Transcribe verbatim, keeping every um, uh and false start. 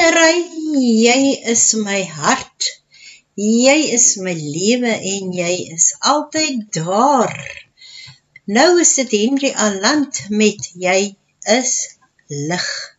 Here, jy is my hart, jy is my lewe en jy is altyd daar. Nou is dit Henry Aland met Jy is lig.